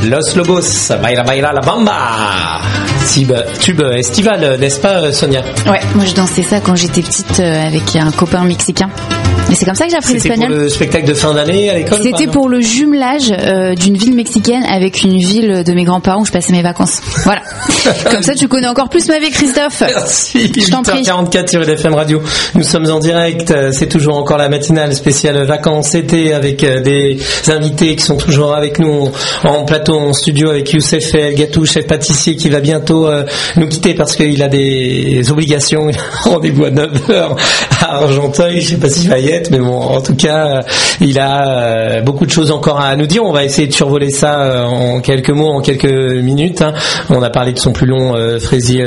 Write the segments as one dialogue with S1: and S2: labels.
S1: Los Lobos, Baila Baila la Bamba. Tube estival, n'est-ce pas, Sonia?
S2: Ouais, moi je dansais ça quand j'étais petite avec un copain mexicain. Et c'est comme ça que j'ai appris l'espagnol.
S1: C'était pour le spectacle de fin d'année à l'école?
S2: C'était pour le jumelage d'une ville mexicaine avec une ville de mes grands-parents où je passais mes vacances. Voilà. Comme ça, tu connais encore plus ma vie, Christophe.
S1: Merci.
S2: Je t'en prie.
S1: 8h44 sur FM Radio. Nous sommes en direct. C'est toujours encore la matinale spéciale vacances été avec des invités qui sont toujours avec nous en plateau, en studio avec Youssef El Gatou, chef pâtissier qui va bientôt nous quitter parce qu'il a des obligations. Il a rendez-vous à 9h à Argenteuil. Je sais pas s'il va y être, mais bon, en tout cas, il a beaucoup de choses encore à nous dire. On va essayer de survoler ça en quelques mots, en quelques minutes. On a parlé de son plus long fraisier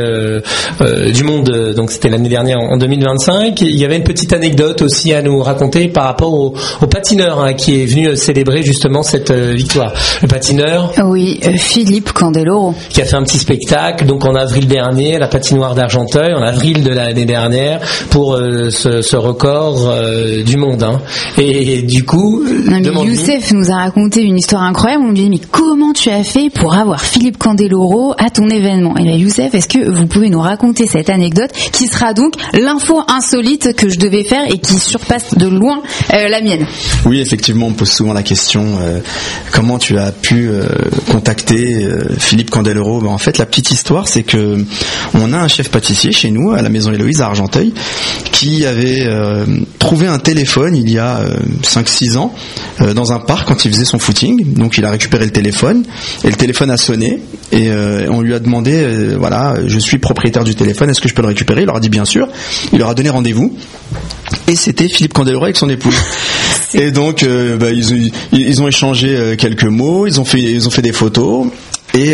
S1: du monde, donc c'était l'année dernière en 2025. Il y avait une petite anecdote aussi à nous raconter par rapport au patineur qui est venu célébrer justement cette victoire. Le patineur,
S2: oui, Philippe Candeloro,
S1: qui a fait un petit spectacle donc en avril dernier à la patinoire d'Argenteuil, en avril de l'année dernière, pour ce record du monde. Et du coup,
S2: Youssef nous a raconté une histoire incroyable. On lui dit mais comment tu as fait pour avoir Philippe Candeloro à ton événement? Et bien Youssef, est-ce que vous pouvez nous raconter cette anecdote qui sera donc l'info insolite que je devais faire et qui surpasse de loin la mienne?
S3: Oui, effectivement, on me pose souvent la question comment tu as pu contacter Philippe Candeloro? En fait, la petite histoire, c'est que on a un chef pâtissier chez nous à la Maison Héloïse à Argenteuil qui avait trouvé un téléphone il y a 5-6 ans dans un parc quand il faisait son footing. Donc il a récupéré le téléphone et le téléphone a sonné et on lui a demandé voilà, je suis propriétaire du téléphone, est-ce que je peux le récupérer? Il leur a dit bien sûr. Il leur a donné rendez-vous et c'était Philippe Candeloro avec son épouse. Et donc ils ont échangé quelques mots, ils ont fait des photos. Et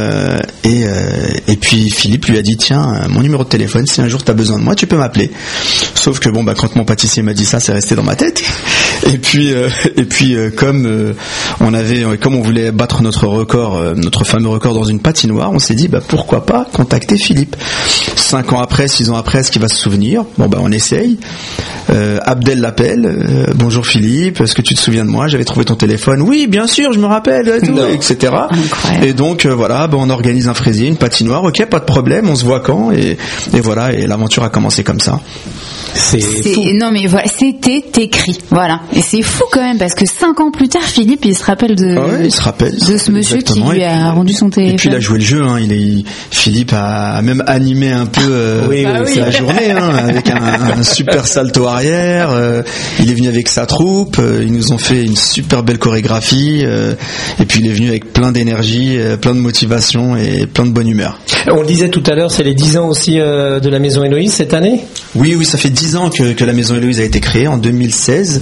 S3: puis Philippe lui a dit tiens, mon numéro de téléphone, si un jour tu as besoin de moi, tu peux m'appeler. Sauf que quand mon pâtissier m'a dit ça, c'est resté dans ma tête. Et puis comme on voulait battre notre record, notre fameux record dans une patinoire, on s'est dit pourquoi pas contacter Philippe. 5 ans après, 6 ans après, est-ce qu'il va se souvenir? On essaye. Abdel l'appelle. Bonjour Philippe, est-ce que tu te souviens de moi? J'avais trouvé ton téléphone. Oui, bien sûr, je me rappelle, etc.
S2: Incroyable.
S3: Et donc on organise un fraisier, une patinoire. Ok, pas de problème, on se voit quand? Et voilà, et l'aventure a commencé comme ça.
S1: C'est fou.
S2: Non mais voilà, c'était écrit, voilà. Et c'est fou quand même parce que 5 ans plus tard, Philippe il se rappelle de ce monsieur qui lui a rendu son téléphone.
S3: Et puis il a joué le jeu, Philippe a même animé un peu la journée, avec un super salto arrière. Il est venu avec sa troupe, ils nous ont fait une super belle chorégraphie, et puis il est venu avec plein d'énergie, plein de motivation et plein de bonne humeur.
S1: On le disait tout à l'heure, c'est les 10 ans aussi de la Maison Héloïse cette année?
S3: Oui, ça fait 10 ans que la Maison Héloïse a été créée en 2016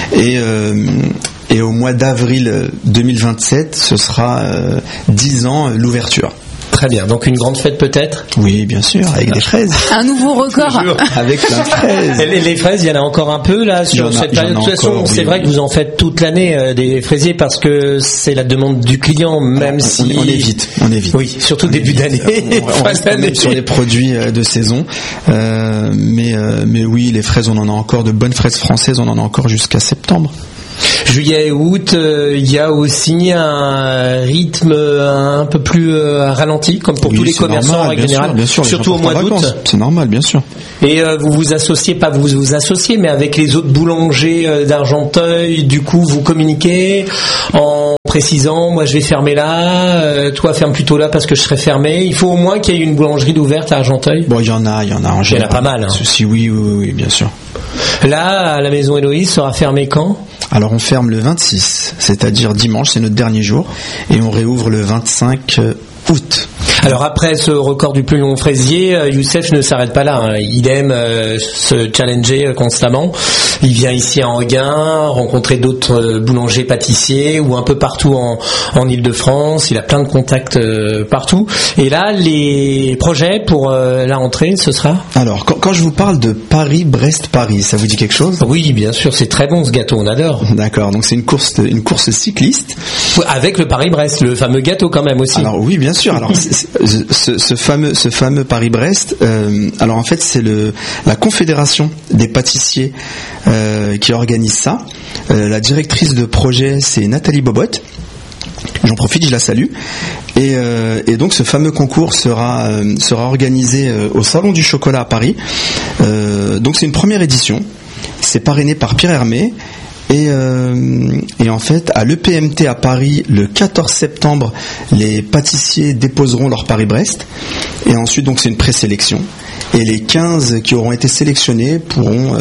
S3: et au mois d'avril 2027 ce sera 10 ans l'ouverture.
S1: Très bien, donc une grande fête peut-être?
S3: Oui, bien sûr, avec des fraises.
S2: Un nouveau record.
S3: Avec plein de fraises.
S1: Les fraises, il y en a encore un peu là sur cette période. De toute façon, c'est vrai que vous en faites toute l'année des fraisiers parce que c'est la demande du client, même si
S3: on évite.
S1: Oui, surtout début d'année.
S3: On reste sur les produits de saison, mais oui, les fraises, on en a encore de bonnes fraises françaises, on en a encore jusqu'à septembre.
S1: Juillet et août, il y a aussi un rythme un peu plus ralenti, comme pour tous les commerçants en général,
S3: bien sûr,
S1: surtout au mois d'août.
S3: C'est normal, bien sûr.
S1: Et vous vous associez, pas vous associez, mais avec les autres boulangers d'Argenteuil, du coup vous communiquez en précisant, moi je vais fermer là, toi ferme plutôt là parce que je serai fermé. Il faut au moins qu'il y ait une boulangerie d'ouverte à Argenteuil.
S3: Bon, il y en a en général.
S1: Il y en a pas mal.
S3: Si, oui, bien sûr.
S1: Là, la Maison Héloïse sera fermée quand?
S3: Alors on ferme le 26, c'est-à-dire dimanche, c'est notre dernier jour, et on réouvre le 25 août.
S1: Alors après ce record du plus long fraisier, Youssef ne s'arrête pas là, il aime se challenger constamment. Il vient ici à Enghien rencontrer d'autres boulangers pâtissiers ou un peu partout en Île-de-France. Il a plein de contacts partout. Et là, les projets pour la rentrée, ce sera?
S3: Alors quand je vous parle de Paris-Brest-Paris, ça vous dit quelque chose?
S1: Oui, bien sûr, c'est très bon ce gâteau, on adore.
S3: D'accord, donc c'est une course cycliste.
S1: Avec le Paris-Brest, le fameux gâteau quand même aussi.
S3: Alors oui, bien sûr. Alors ce fameux Paris-Brest, alors en fait c'est la Confédération des pâtissiers qui organise ça. La directrice de projet c'est Nathalie Bobot. J'en profite, je la salue. Et donc ce fameux concours sera organisé au Salon du Chocolat à Paris. Donc c'est une première édition. C'est parrainé par Pierre Hermé. Et en fait, à l'EPMT à Paris, le 14 septembre, les pâtissiers déposeront leur Paris-Brest. Et ensuite, donc, c'est une présélection. Et les 15 qui auront été sélectionnés pourront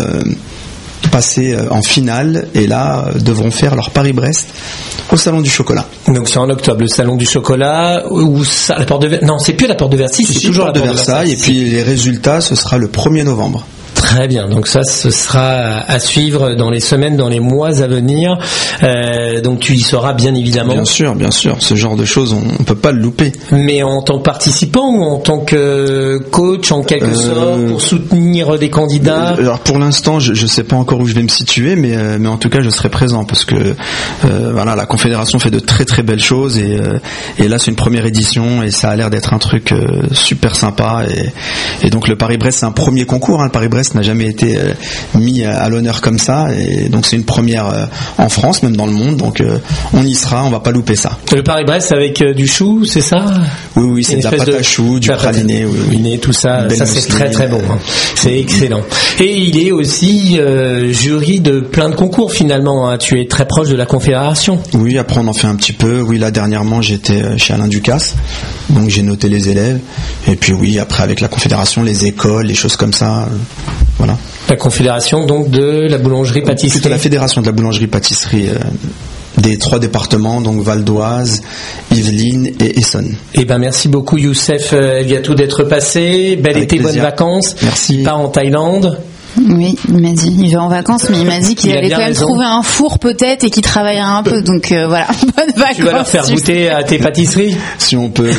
S3: passer en finale et là devront faire leur Paris-Brest au Salon du Chocolat.
S1: Donc c'est en octobre, le Salon du Chocolat, ou la porte de non, c'est plus la porte de Versailles, c'est toujours la porte de Versailles.
S3: Et puis les résultats, ce sera le 1er novembre.
S1: Très bien, donc ça ce sera à suivre dans les semaines, dans les mois à venir. Donc tu y seras bien évidemment.
S3: Bien sûr, ce genre de choses on peut pas le louper.
S1: Mais en tant que participant ou en tant que coach en quelque sorte pour soutenir des candidats?
S3: Alors pour l'instant je sais pas encore où je vais me situer, mais en tout cas je serai présent parce que voilà, la Confédération fait de très très belles choses et là c'est une première édition et ça a l'air d'être un truc super sympa et donc le Paris-Brest c'est un premier concours, hein. Le Paris-Brest n'a jamais été mis à l'honneur comme ça et donc c'est une première en France, même dans le monde, donc on y sera, on va pas louper ça.
S1: Le Paris-Brest avec du chou, c'est ça?
S3: Oui, c'est de la pâte à choux, du praliné,
S1: tout ça, ça c'est très très bon, hein. C'est excellent. Et il est aussi jury de plein de concours finalement, hein. Tu es très proche de la Confédération.
S3: Oui, après on en fait un petit peu. Oui, là dernièrement j'étais chez Alain Ducasse, donc j'ai noté les élèves et puis oui, après avec la Confédération, les écoles, les choses comme ça. Voilà.
S1: La Confédération donc de la boulangerie-pâtisserie.
S3: Plutôt la Fédération de la boulangerie-pâtisserie des 3 départements, donc Val d'Oise, Yvelines et Essonne.
S1: Eh ben merci beaucoup Youssef El Ghatou d'être passé. Bel
S3: Avec
S1: été,
S3: plaisir.
S1: bonnes vacances.
S3: Merci.
S1: Il part en Thaïlande.
S2: Oui, il m'a dit, il va en vacances, mais il m'a dit qu'il allait quand même trouver un four peut-être et qu'il travaillera un peu, donc voilà, bonnes vacances.
S1: Tu vas leur faire goûter à tes pâtisseries?
S3: Si on peut.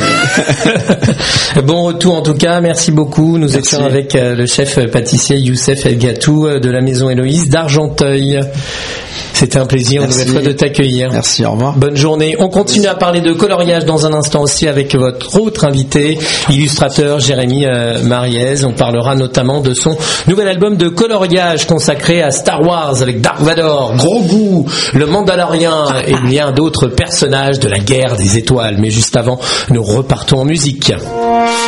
S1: Bon retour en tout cas, merci beaucoup. Nous étions avec le chef pâtissier Youssef El Ghatou de la Maison Héloïse d'Argenteuil. C'était un plaisir une nouvelle fois de t'accueillir.
S3: Merci, au revoir.
S1: Bonne journée. On continue à parler de coloriage dans un instant aussi avec votre autre invité, illustrateur Jérémy Mariez. On parlera notamment de son nouvel album de coloriage consacré à Star Wars avec Dark Vador, Grogu, le Mandalorien et bien d'autres personnages de la guerre des étoiles. Mais juste avant, nous repartons en musique.